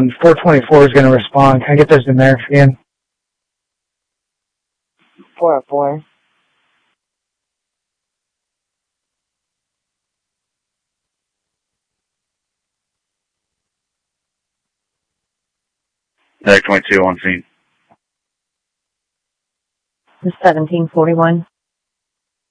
424 is going to respond. Can I get those numerics again? 404. Medic 22 on scene. 1741.